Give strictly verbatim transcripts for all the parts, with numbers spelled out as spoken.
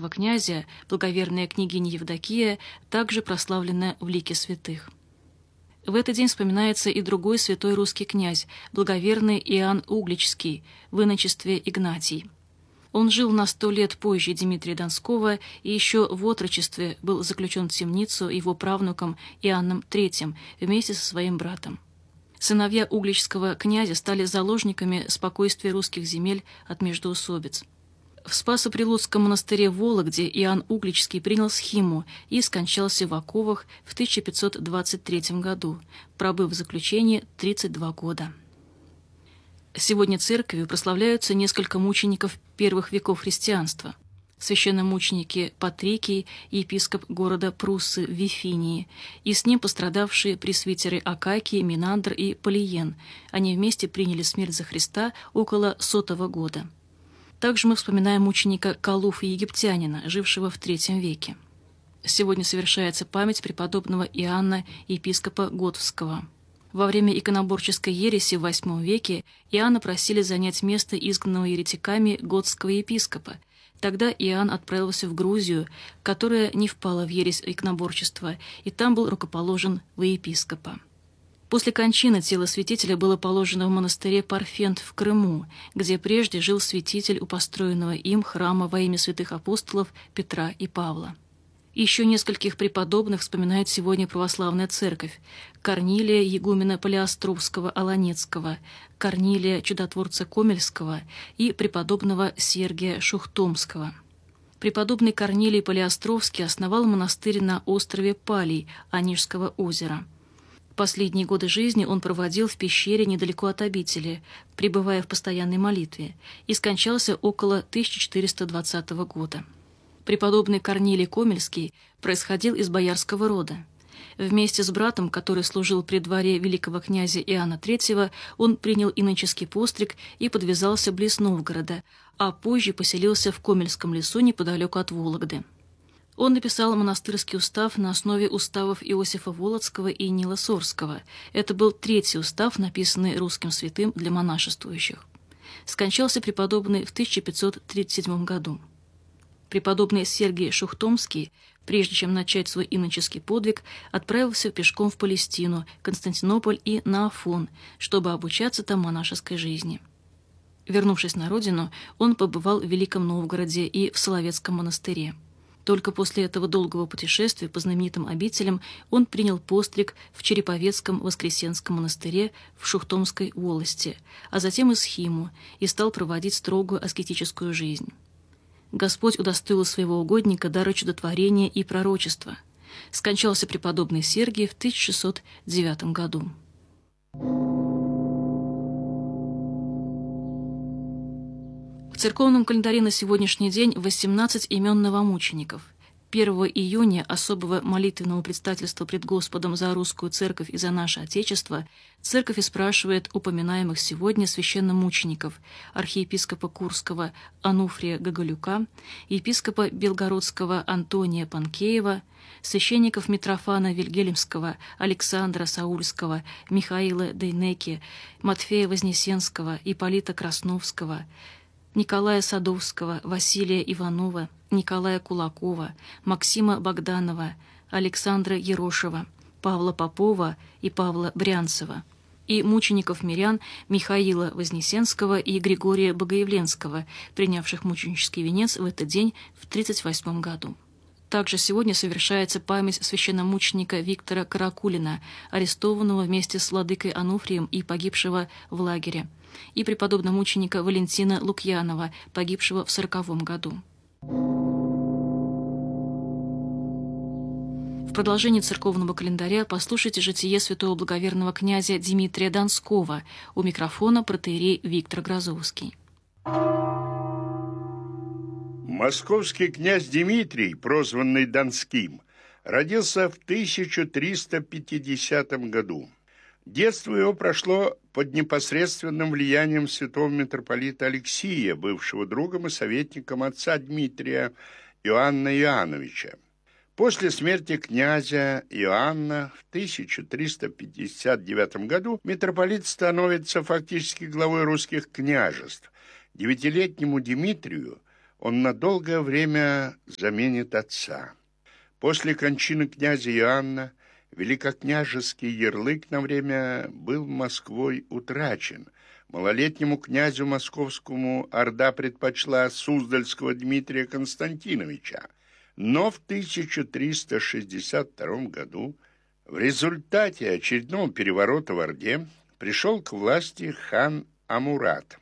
великого князя, благоверная княгиня Евдокия, также прославлена в лике святых. В этот день вспоминается и другой святой русский князь, благоверный Иоанн Угличский, в иночестве Игнатий. Он жил на сто лет позже Дмитрия Донского и еще в отрочестве был заключен в темницу его правнуком Иоанном третьим вместе со своим братом. Сыновья угличского князя стали заложниками спокойствия русских земель от междоусобиц. В Спасо-Прилуцком монастыре в Вологде Иоанн Угличский принял схиму и скончался в оковах в тысяча пятьсот двадцать третьем году, пробыв в заключении тридцать два года. Сегодня церковью прославляются несколько мучеников первых веков христианства. Священномученики Патрикий, епископ города Пруссы в Вифинии, и с ним пострадавшие пресвитеры Акакий, Минандр и Полиен. Они вместе приняли смерть за Христа около сотого года. Также мы вспоминаем мученика Калуфа египтянина, жившего в третьем веке. Сегодня совершается память преподобного Иоанна, епископа Готовского. Во время иконоборческой ереси в восьмом веке Иоанна просили занять место изгнанного еретиками готского епископа. Тогда Иоанн отправился в Грузию, которая не впала в ересь иконоборчества, и там был рукоположен во епископа. После кончины тело святителя было положено в монастыре Парфент в Крыму, где прежде жил святитель у построенного им храма во имя святых апостолов Петра и Павла. Еще нескольких преподобных вспоминает сегодня православная церковь: Корнилия, игумена Палеостровского Аланецкого, Корнилия, чудотворца Комельского и преподобного Сергия Шухтомского. Преподобный Корнилий Палеостровский основал монастырь на острове Палий Онежского озера. Последние годы жизни он проводил в пещере недалеко от обители, пребывая в постоянной молитве, и скончался около тысяча четыреста двадцатого года. Преподобный Корнилий Комельский происходил из боярского рода. Вместе с братом, который служил при дворе великого князя Иоанна третьего, он принял иноческий постриг и подвязался близ Новгорода, а позже поселился в Комельском лесу неподалеку от Вологды. Он написал монастырский устав на основе уставов Иосифа Волоцкого и Нила Сорского. Это был третий устав, написанный русским святым для монашествующих. Скончался преподобный в тысяча пятьсот тридцать седьмом году. Преподобный Сергий Шухтомский, прежде чем начать свой иноческий подвиг, отправился пешком в Палестину, Константинополь и на Афон, чтобы обучаться там монашеской жизни. Вернувшись на родину, он побывал в Великом Новгороде и в Соловецком монастыре. Только после этого долгого путешествия по знаменитым обителям он принял постриг в Череповецком Воскресенском монастыре в Шухтомской волости, а затем и схиму, и стал проводить строгую аскетическую жизнь. Господь удостоил своего угодника дара чудотворения и пророчества. Скончался преподобный Сергий в тысяча шестьсот девятом году. В церковном календаре на сегодняшний день восемнадцать имен новомучеников. первого июня особого молитвенного предстательства пред Господом за русскую церковь и за наше Отечество церковь испрашивает упоминаемых сегодня священномучеников: архиепископа Курского Ануфрия Гоголюка, епископа Белгородского Антония Панкеева, священников Митрофана Вильгельмского, Александра Саульского, Михаила Дейнеки, Матфея Вознесенского, Ипполита Красновского, Николая Садовского, Василия Иванова, Николая Кулакова, Максима Богданова, Александра Ерошева, Павла Попова и Павла Брянцева, и мучеников-мирян Михаила Вознесенского и Григория Богоявленского, принявших мученический венец в этот день в тридцать восьмом году. Также сегодня совершается память священномученика Виктора Каракулина, арестованного вместе с владыкой Ануфрием и погибшего в лагере, и преподобного мученика Валентина Лукьянова, погибшего в сороковом году. В продолжении церковного календаря послушайте житие святого благоверного князя Дмитрия Донского. У микрофона протоиерей Виктор Грозовский. Московский князь Дмитрий, прозванный Донским, родился в тысяча триста пятидесятом году. Детство его прошло под непосредственным влиянием святого митрополита Алексия, бывшего другом и советником отца Дмитрия Иоанна Иоанновича. После смерти князя Иоанна в тысяча триста пятьдесят девятом году митрополит становится фактически главой русских княжеств. Девятилетнему Дмитрию он на долгое время заменит отца. После кончины князя Иоанна великокняжеский ярлык на время был Москвой утрачен. Малолетнему князю московскому орда предпочла Суздальского Дмитрия Константиновича. Но в тысяча триста шестьдесят втором году в результате очередного переворота в Орде пришел к власти хан Амурат.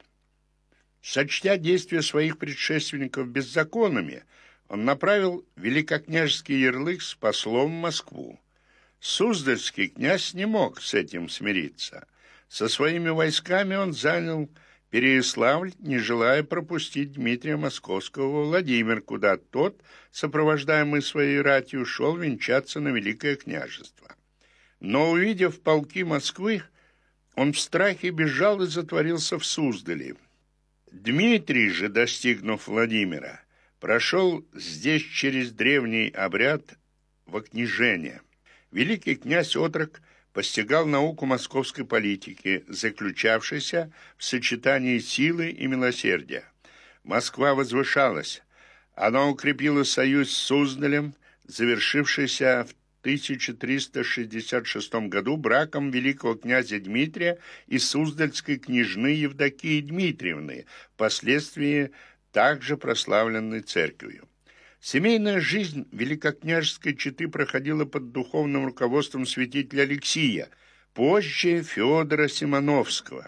Сочтя действия своих предшественников беззаконными, он направил великокняжеский ярлык с послом в Москву. Суздальский князь не мог с этим смириться. Со своими войсками он занял Переяславль, не желая пропустить Дмитрия Московского во Владимир, куда тот, сопровождаемый своей ратью, шел венчаться на Великое княжество. Но, увидев полки Москвы, он в страхе бежал и затворился в Суздале. Дмитрий же, достигнув Владимира, прошел здесь через древний обряд вокнижения. Великий князь-отрок постигал науку московской политики, заключавшейся в сочетании силы и милосердия. Москва возвышалась. Она укрепила союз с Суздалем, завершившийся в тысяча триста шестьдесят шестом году браком великого князя Дмитрия и суздальской княжны Евдокии Дмитриевны, впоследствии также прославленной церковью. Семейная жизнь великокняжеской четы проходила под духовным руководством святителя Алексия, позже Феодора Симоновского.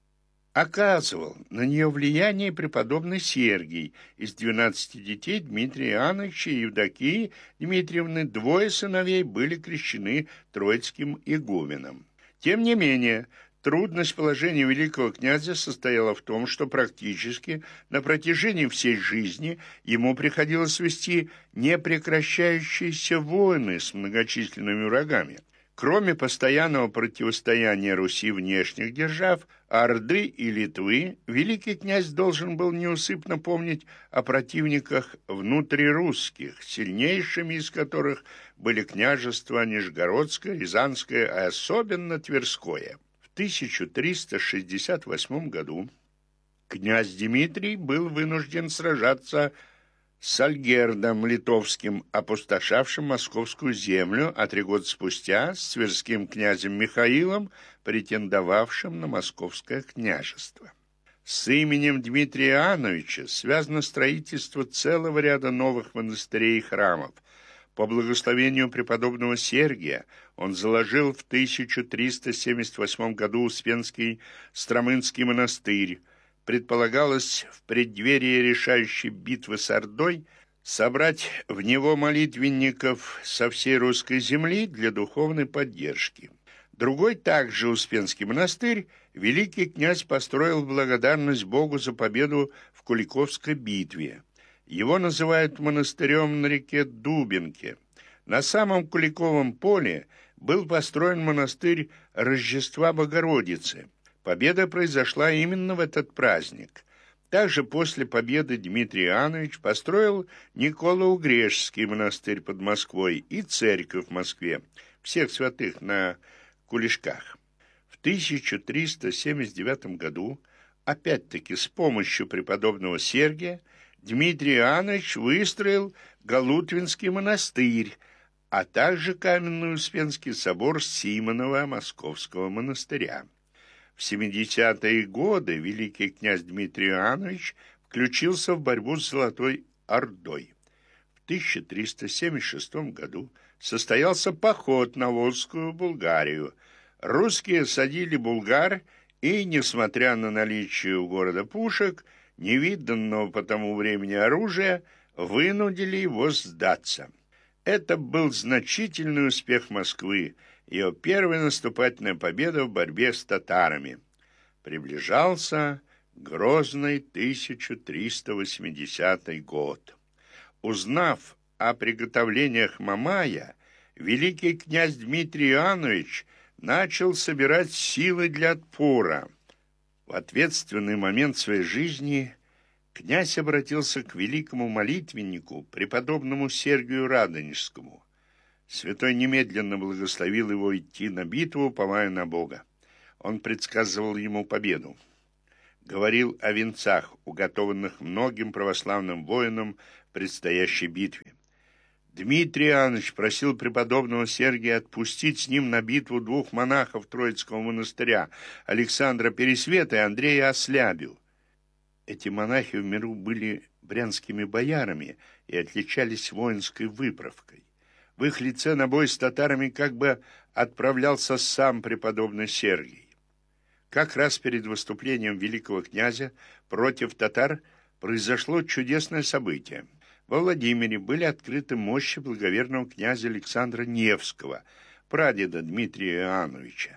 Оказывал на нее влияние преподобный Сергий. Из двенадцати детей Дмитрия Иоанновича и Евдокии Дмитриевны двое сыновей были крещены троицким игуменом. Тем не менее, трудность положения великого князя состояла в том, что практически на протяжении всей жизни ему приходилось вести непрекращающиеся войны с многочисленными врагами. Кроме постоянного противостояния Руси внешних держав, Орды и Литвы, великий князь должен был неусыпно помнить о противниках внутрирусских, сильнейшими из которых были княжества Нижегородское, Рязанское, а особенно Тверское. В тысяча триста шестьдесят восьмом году князь Дмитрий был вынужден сражаться с Альгердом Литовским, опустошавшим московскую землю, а три года спустя с тверским князем Михаилом, претендовавшим на московское княжество. С именем Дмитрия Иоанновича связано строительство целого ряда новых монастырей и храмов. По благословению преподобного Сергия он заложил в тысяча триста семьдесят восьмом году Успенский Стромынский монастырь. Предполагалось в преддверии решающей битвы с Ордой собрать в него молитвенников со всей русской земли для духовной поддержки. Другой, также Успенский монастырь, великий князь построил в благодарность Богу за победу в Куликовской битве. Его называют монастырем на реке Дубинке. На самом Куликовом поле был построен монастырь Рождества Богородицы. Победа произошла именно в этот праздник. Также после победы Дмитрий Иоаннович построил Николо-Угрешский монастырь под Москвой и церковь в Москве, всех святых на Кулишках. В тысяча триста семьдесят девятом году, опять-таки с помощью преподобного Сергия, Дмитрий Иоаннович выстроил Галутвинский монастырь, а также каменный Успенский собор Симонова Московского монастыря. В семидесятые годы великий князь Дмитрий Иоаннович включился в борьбу с Золотой Ордой. В тысяча триста семьдесят шестом году состоялся поход на Волжскую Булгарию. Русские осадили булгар и, несмотря на наличие у города пушек, невиданного по тому времени оружия, вынудили его сдаться. Это был значительный успех Москвы, ее первая наступательная победа в борьбе с татарами. Приближался грозный тысяча триста восьмидесятый год. Узнав о приготовлениях Мамая, великий князь Дмитрий Иоаннович начал собирать силы для отпора. В ответственный момент своей жизни князь обратился к великому молитвеннику, преподобному Сергию Радонежскому. Святой немедленно благословил его идти на битву, уповая на Бога. Он предсказывал ему победу. говорил о венцах, уготованных многим православным воинам в предстоящей битве. Дмитрий Иоаннович просил преподобного Сергия отпустить с ним на битву двух монахов Троицкого монастыря, Александра Пересвета и Андрея Ослябю. Эти монахи в миру были брянскими боярами и отличались воинской выправкой. В их лице на бой с татарами как бы отправлялся сам преподобный Сергий. Как раз перед выступлением великого князя против татар произошло чудесное событие. Во Владимире были открыты мощи благоверного князя Александра Невского, прадеда Дмитрия Иоанновича.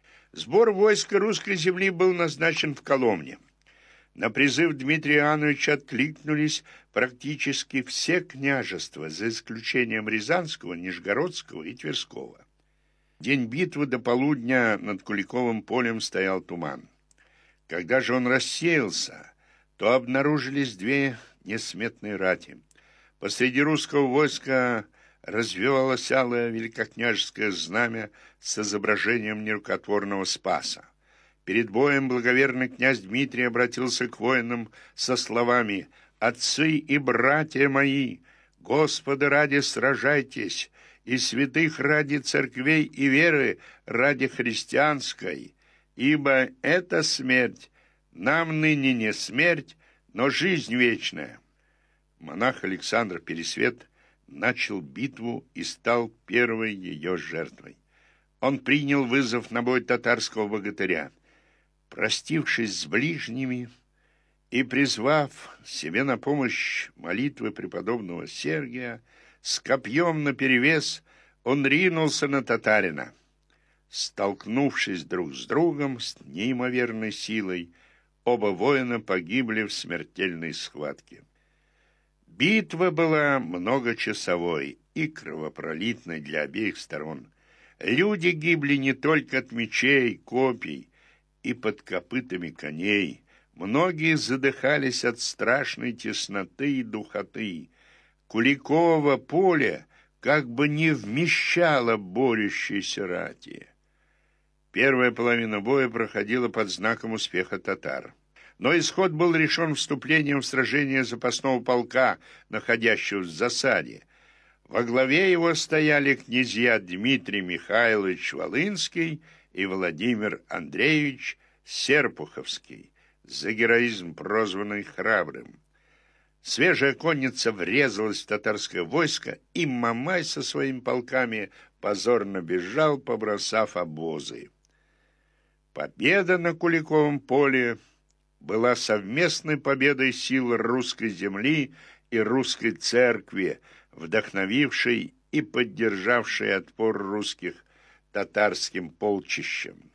Сбор войска русской земли был назначен в Коломне. На призыв Дмитрия Иоанновича откликнулись практически все княжества, за исключением Рязанского, Нижегородского и Тверского. День битвы до полудня над Куликовым полем стоял туман. Когда же он рассеялся, то обнаружились две несметные рати. Посреди русского войска развивалось алое великокняжеское знамя с изображением нерукотворного Спаса. Перед боем благоверный князь Дмитрий обратился к воинам со словами: «Отцы и братья мои, Господа ради сражайтесь, и святых ради церквей и веры ради христианской, ибо эта смерть нам ныне не смерть, но жизнь вечная». Монах Александр Пересвет начал битву и стал первой ее жертвой. Он принял вызов на бой татарского богатыря. Простившись с ближними и призвав себе на помощь молитвы преподобного Сергия, с копьем наперевес он ринулся на татарина. Столкнувшись друг с другом с неимоверной силой, оба воина погибли в смертельной схватке. Битва была многочасовой и кровопролитной для обеих сторон. Люди гибли не только от мечей, копий и под копытами коней. Многие задыхались от страшной тесноты и духоты. Куликово поле как бы не вмещало борющейся рати. Первая половина боя проходила под знаком успеха татар. Но исход был решен вступлением в сражение запасного полка, находящегося в засаде. Во главе его стояли князья Дмитрий Михайлович Волынский и Владимир Андреевич Серпуховский, за героизм прозванный Храбрым. Свежая конница врезалась в татарское войско, и Мамай со своими полками позорно бежал, побросав обозы. Победа на Куликовом поле была совместной победой сил русской земли и русской церкви, вдохновившей и поддержавшей отпор русских татарским полчищам.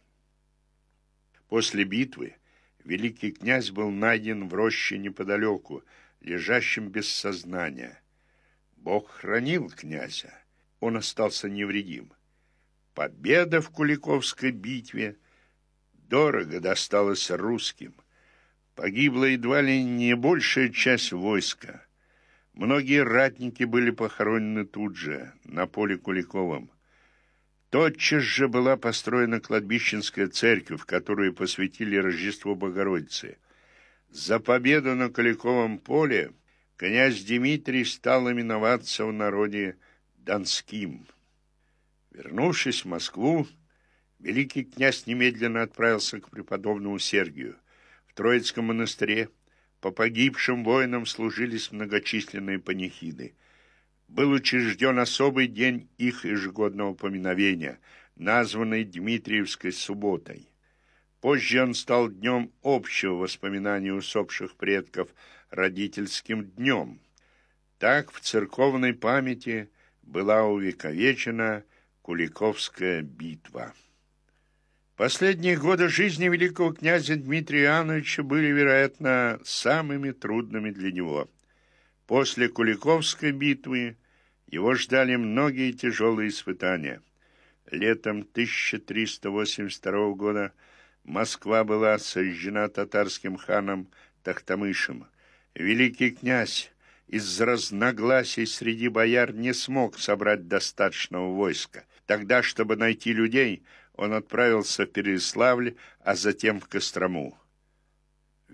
После битвы великий князь был найден в роще неподалеку, лежащим без сознания. Бог хранил князя, он остался невредим. Победа в Куликовской битве дорого досталась русским. Погибла едва ли не большая часть войска. Многие ратники были похоронены тут же, на поле Куликовом. Тотчас же была построена кладбищенская церковь, которую посвятили Рождеству Богородицы. За победу на Куликовом поле князь Дмитрий стал именоваться в народе Донским. Вернувшись в Москву, великий князь немедленно отправился к преподобному Сергию. В Троицком монастыре по погибшим воинам служились многочисленные панихиды. Был учрежден особый день их ежегодного поминовения, названный Дмитриевской субботой. Позже он стал днем общего воспоминания усопших предков, родительским днем. Так в церковной памяти была увековечена Куликовская битва. Последние годы жизни великого князя Дмитрия Иоанновича были, вероятно, самыми трудными для него. После Куликовской битвы его ждали многие тяжелые испытания. Летом тысяча триста восемьдесят второго года Москва была сожжена татарским ханом Тохтамышем. Великий князь из-за разногласий среди бояр не смог собрать достаточного войска. Тогда, чтобы найти людей, он отправился в Переяславль, а затем в Кострому.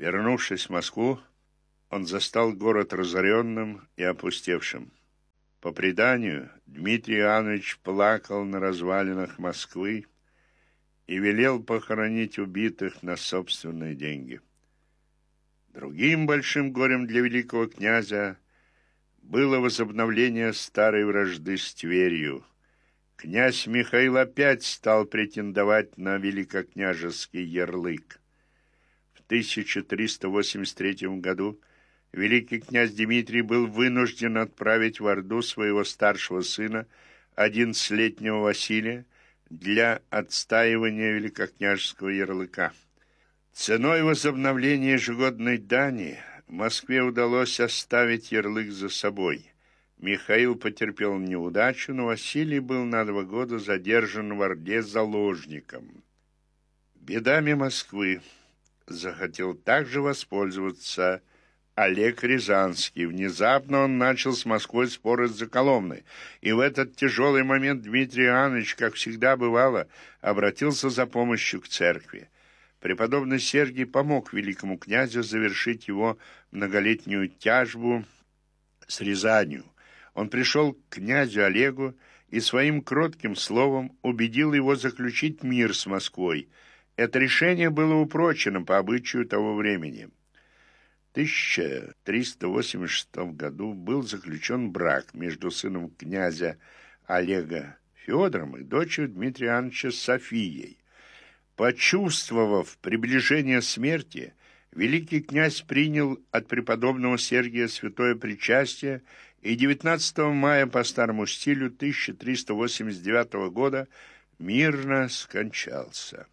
Вернувшись в Москву, он застал город разоренным и опустевшим. По преданию, Дмитрий Иоаннович плакал на развалинах Москвы и велел похоронить убитых на собственные деньги. Другим большим горем для великого князя было возобновление старой вражды с Тверью. Князь Михаил опять стал претендовать на великокняжеский ярлык. В тысяча триста восемьдесят третьем году великий князь Дмитрий был вынужден отправить в Орду своего старшего сына, одиннадцатилетнего Василия, для отстаивания великокняжеского ярлыка. Ценой возобновления ежегодной дани Москве удалось оставить ярлык за собой. Михаил потерпел неудачу, но Василий был на два года задержан в Орде заложником. Бедами Москвы захотел также воспользоваться Олег Рязанский. Внезапно он начал с Москвой споры с Коломной, и в этот тяжелый момент Дмитрий Иоаннович, как всегда бывало, обратился за помощью к церкви. Преподобный Сергий помог великому князю завершить его многолетнюю тяжбу с Рязанью. Он пришел к князю Олегу и своим кротким словом убедил его заключить мир с Москвой. Это решение было упрочено по обычаю того времени. В тысяча триста восемьдесят шестом году был заключен брак между сыном князя Олега Федором и дочерью Дмитрия Иоанновича Софией. Почувствовав приближение смерти, великий князь принял от преподобного Сергия святое причастие и девятнадцатого мая по старому стилю тысяча триста восемьдесят девятого года мирно скончался.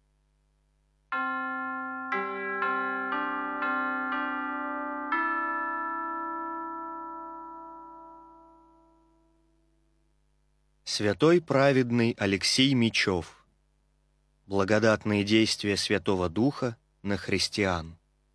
Святой праведный Алексей Мечев. Благодатные действия Святого Духа на христиан.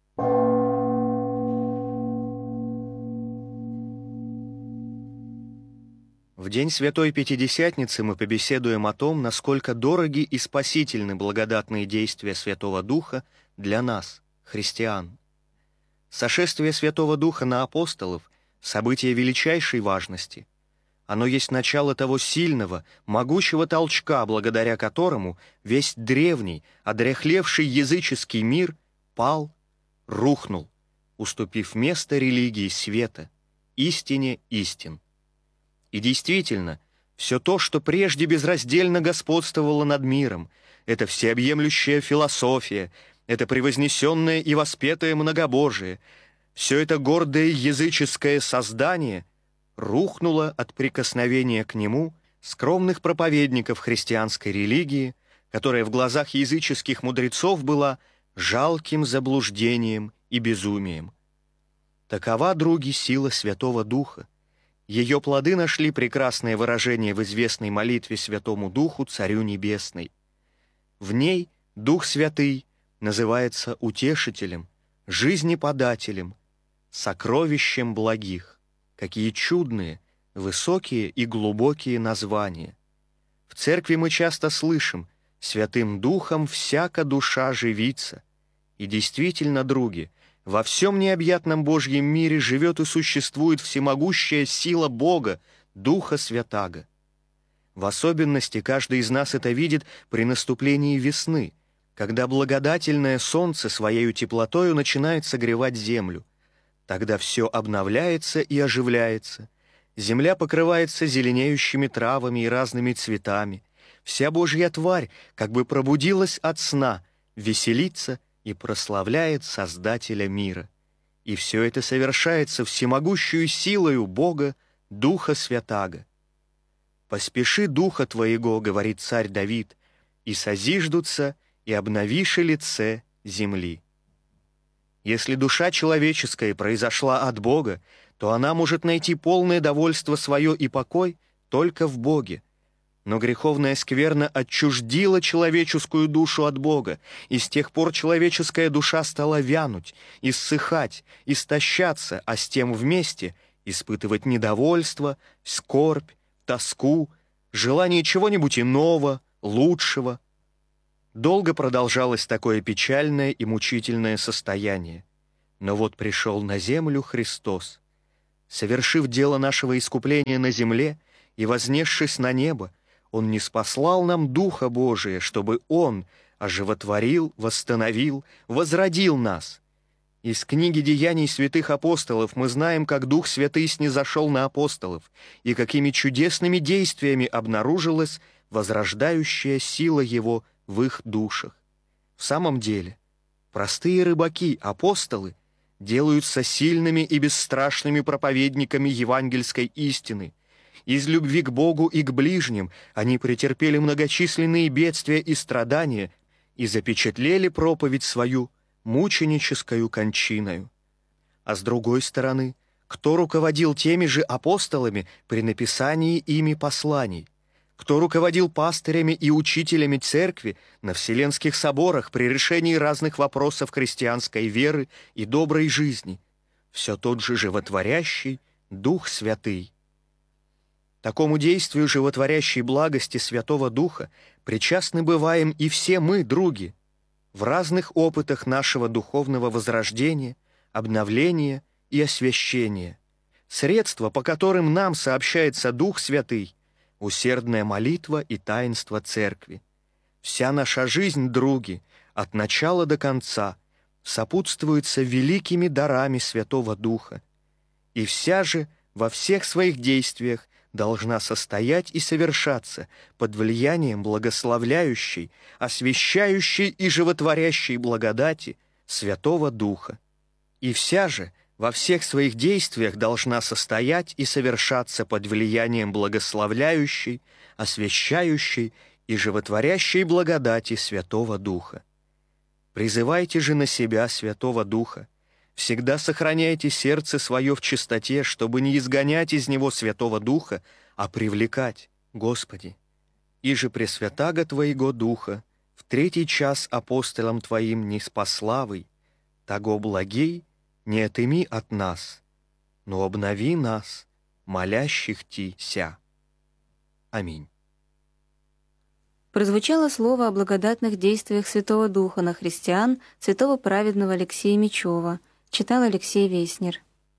В день Святой Пятидесятницы мы побеседуем о том, насколько дороги и спасительны благодатные действия Святого Духа для нас, христиан. Сошествие Святого Духа на апостолов – событие величайшей важности. Оно есть начало того сильного, могучего толчка, благодаря которому весь древний, одряхлевший языческий мир пал, рухнул, уступив место религии света, истине истин. И действительно, все то, что прежде безраздельно господствовало над миром, это всеобъемлющая философия, это превознесенное и воспетое многобожие, все это гордое языческое создание рухнуло от прикосновения к нему скромных проповедников христианской религии, которая в глазах языческих мудрецов была жалким заблуждением и безумием. Такова, други, сила Святого Духа. Ее плоды нашли прекрасное выражение в известной молитве Святому Духу, Царю Небесной. В ней Дух Святый называется утешителем, жизнеподателем, сокровищем благих. Какие чудные, высокие и глубокие названия. В церкви мы часто слышим «Святым Духом всяка душа живится». И действительно, други, во всем необъятном Божьем мире живет и существует всемогущая сила Бога, Духа Святаго. В особенности каждый из нас это видит при наступлении весны, когда благодательное солнце своею теплотою начинает согревать землю. Тогда все обновляется и оживляется. Земля покрывается зеленеющими травами и разными цветами. Вся Божья тварь как бы пробудилась от сна, веселится и прославляет Создателя мира. И все это совершается всемогущую силою Бога, Духа Святаго. «Поспеши Духа Твоего, — говорит царь Давид, — и созиждутся, и обновиши лице земли». Если душа человеческая произошла от Бога, то она может найти полное довольство свое и покой только в Боге. Но греховная скверна отчуждила человеческую душу от Бога, и с тех пор человеческая душа стала вянуть, иссыхать, истощаться, а с тем вместе испытывать недовольство, скорбь, тоску, желание чего-нибудь иного, лучшего. Долго продолжалось такое печальное и мучительное состояние. Но вот пришел на землю Христос, совершив дело нашего искупления на земле и вознесшись на небо, Он ниспослал нам Духа Божия, чтобы Он оживотворил, восстановил, возродил нас. Из книги «Деяний святых апостолов» мы знаем, как Дух Святый снизошел на апостолов и какими чудесными действиями обнаружилась возрождающая сила Его в их душах. В самом деле, простые рыбаки, апостолы, делаются сильными и бесстрашными проповедниками евангельской истины. Из любви к Богу и к ближним они претерпели многочисленные бедствия и страдания и запечатлели проповедь свою мученическою кончиною. А с другой стороны, кто руководил теми же апостолами при написании ими посланий? Кто руководил пастырями и учителями церкви на вселенских соборах при решении разных вопросов христианской веры и доброй жизни? Все тот же животворящий Дух Святый. Такому действию животворящей благости Святого Духа причастны бываем и все мы, други, в разных опытах нашего духовного возрождения, обновления и освящения. Средства, по которым нам сообщается Дух Святый, усердная молитва и таинство Церкви. Вся наша жизнь, други, от начала до конца, сопутствуется великими дарами Святого Духа, и вся же во всех своих действиях должна состоять и совершаться под влиянием благословляющей, освящающей и животворящей благодати Святого Духа. И вся же во всех своих действиях должна состоять и совершаться под влиянием благословляющей, освящающей и животворящей благодати Святого Духа. Призывайте же на себя Святого Духа, всегда сохраняйте сердце свое в чистоте, чтобы не изгонять из него Святого Духа, а привлекать, Господи. Иже пресвятаго Твоего Духа, в третий час апостолам Твоим ниспославый, того благей не отыми от нас, но обнови нас, молящих Тися. Аминь. Прозвучало слово о благодатных действиях Святого Духа на христиан святого праведного Алексея Мечева, читал Алексей Веснер.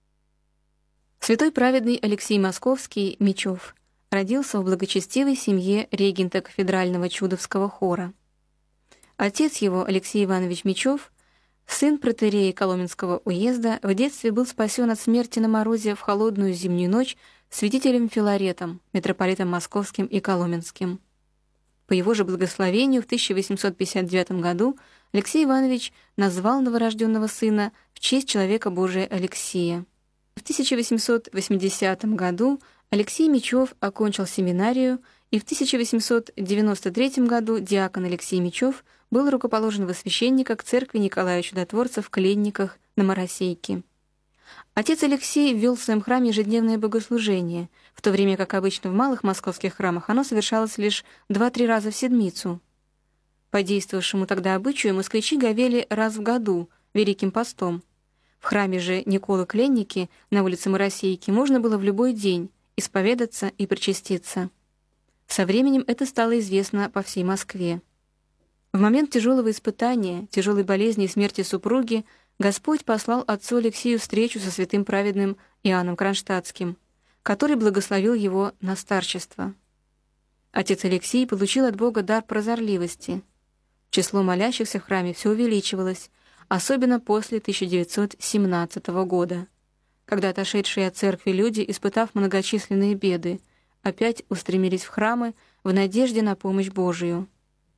Святой праведный Алексей Московский Мечев родился в благочестивой семье регента кафедрального Чудовского хора. Отец его, Алексей Иванович Мечев, сын протоиерея Коломенского уезда, в детстве был спасен от смерти на морозе в холодную зимнюю ночь святителем Филаретом, митрополитом Московским и Коломенским. По его же благословению в тысяча восемьсот пятьдесят девятом году Алексей Иванович назвал новорожденного сына в честь человека Божия Алексия. В тысяча восемьсот восьмидесятом году Алексей Мечев окончил семинарию, и в тысяча восемьсот девяносто третьем году диакон Алексей Мечев был рукоположен во священника к церкви Николая Чудотворца в Кленниках на Моросейке. Отец Алексей вел в своем храме ежедневное богослужение, в то время как обычно в малых московских храмах оно совершалось лишь два-три раза в седмицу. По действовавшему тогда обычаю москвичи говели раз в году, Великим постом. В храме же Николы Кленники на улице Моросейки можно было в любой день исповедаться и причаститься. Со временем это стало известно по всей Москве. В момент тяжелого испытания, тяжелой болезни и смерти супруги Господь послал отцу Алексею встречу со святым праведным Иоанном Кронштадтским, который благословил его на старчество. Отец Алексей получил от Бога дар прозорливости. Число молящихся в храме все увеличивалось, особенно после тысяча девятьсот семнадцатого года, когда отошедшие от церкви люди, испытав многочисленные беды, опять устремились в храмы в надежде на помощь Божию.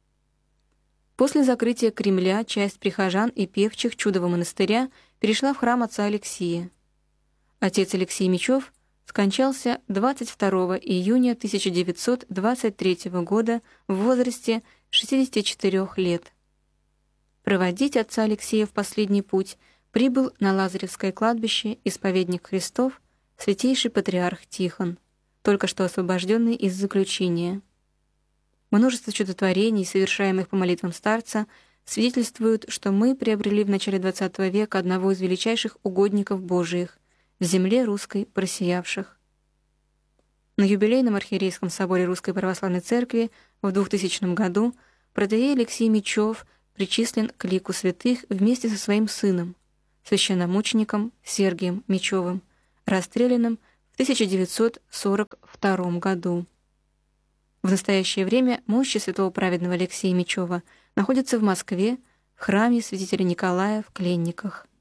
После закрытия Кремля часть прихожан и певчих Чудового монастыря перешла в храм отца Алексия. Отец Алексей Мечев скончался двадцать второго июня тысяча девятьсот двадцать третьего года в возрасте шестидесяти четырёх лет. Проводить отца Алексея в последний путь прибыл на Лазаревское кладбище исповедник Христов, святейший патриарх Тихон, только что освобожденный из заключения. Множество чудотворений, совершаемых по молитвам старца, свидетельствуют, что мы приобрели в начале двадцатого века одного из величайших угодников Божиих, в земле русской просиявших. На юбилейном архиерейском соборе Русской Православной Церкви в двухтысячном году протоиерей Алексей Мечев причислен к лику святых вместе со своим сыном, священномучеником Сергием Мечевым, расстрелянным в тысяча девятьсот сорок втором году. В настоящее время мощи святого праведного Алексея Мечева находятся в Москве в храме святителя Николая в Кленниках.